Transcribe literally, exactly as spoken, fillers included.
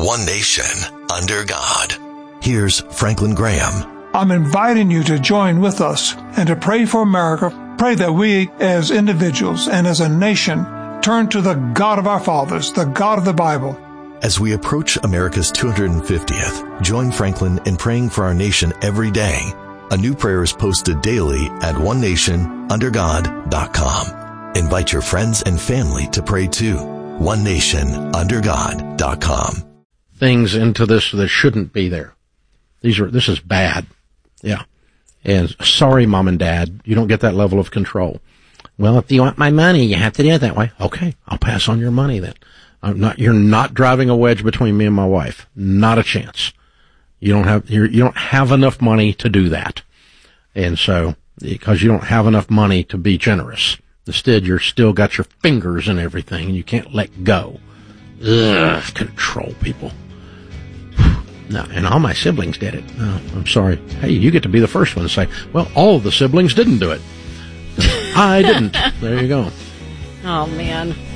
one nation, under God. Here's Franklin Graham. I'm inviting you to join with us and to pray for America. Pray that we as individuals and as a nation turn to the God of our fathers, the God of the Bible. As we approach America's two hundred fiftieth, join Franklin in praying for our nation every day. A new prayer is posted daily at one nation under god dot com. Invite your friends and family to pray too. one nation under god dot com. Things into this that shouldn't be there. These are, this is bad. Yeah. And sorry, Mom and Dad, you don't get that level of control. Well, if you want my money, you have to do it that way. Okay, I'll pass on your money then. I'm not, you're not driving a wedge between me and my wife. Not a chance. You don't have, you're, you don't have enough money to do that. And so, because you don't have enough money to be generous. Instead, you're still got your fingers in everything and you can't let go. Ugh, control people. No, and all my siblings did it. Oh, I'm sorry. Hey, you get to be the first one to say, well, all the siblings didn't do it. I didn't. There you go. Oh, man.